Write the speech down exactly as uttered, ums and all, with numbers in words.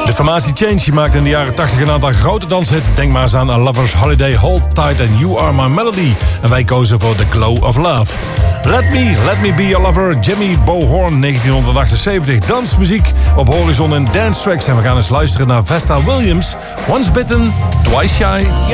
De formatie Change maakte in de jaren tachtig een aantal grote danshits. Denk maar eens aan A Lover's Holiday, Hold Tight en You Are My Melody. En wij kozen voor The Glow of Love. Let Me, Let Me Be Your Lover, Jimmy Bohorn, negentien achtenzeventig. Dansmuziek op Horizon en Dance Tracks. En we gaan eens luisteren naar Vesta Williams. Once Bitten, Twice Shy.